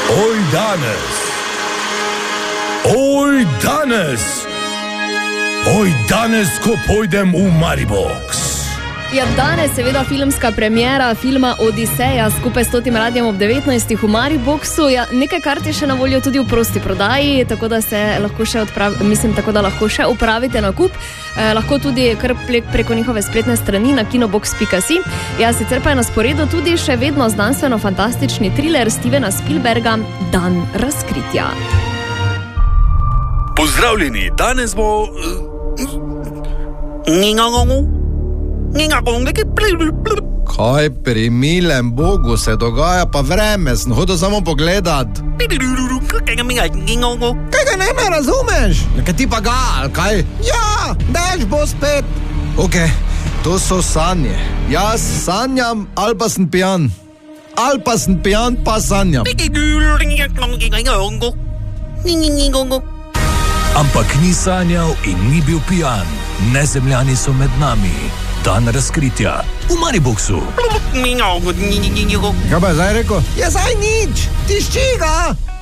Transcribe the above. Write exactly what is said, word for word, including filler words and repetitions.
Oj danes, oj danes, oj danes, ko pojdem v Maribox. Ja, danes seveda filmska premiera filma Odiseja skupaj s Totim Radiem ob devetnajstih v Mariboxu. Ja, nekaj kart je še na voljo tudi v prosti prodaji, tako da se lahko še odpravi, mislim, tako da lahko še upravite nakup. Eh, lahko tudi kar preko njihove spletne strani na kinobox pika si. Ja, sicer pa je na sporedu tudi še vedno znanstveno-fantastični thriller Stevena Spielberga Dan razkritja. Pozdravljeni, danes bo... Kaj pri milem Bogu se dogaja, pa vreme, sem hodil samo pogledat. Kaj ga ne me razumeš? Kaj ti pa ga, ali kaj? Ja, dež bo spet. Ok, to so sanje. Jaz sanjam, ali pa sem pijan. Ali pa sem pijan, pa sanjam. Ampak ni sanjal in ni bil pijan. Nezemljani so med nami. Dan razkritja v Mariboxu. Kaj pa je zdaj rekel? Je zdaj nič, tišči ga.